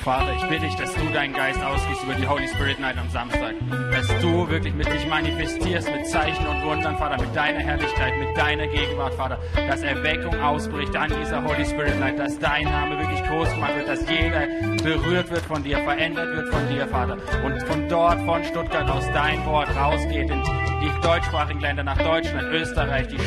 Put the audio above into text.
Vater, ich bitte dich, dass du deinen Geist ausgießt über die Holy Spirit Night am Samstag. Dass du wirklich mit dich manifestierst, mit Zeichen und Wundern, Vater, mit deiner Herrlichkeit, mit deiner Gegenwart, Vater. Dass Erweckung ausbricht an dieser Holy Spirit Night, dass dein Name wirklich groß gemacht wird, dass jeder berührt wird von dir, verändert wird von dir, Vater. Und von dort, von Stuttgart aus, dein Wort rausgeht in die deutschsprachigen Länder, nach Deutschland, Österreich, die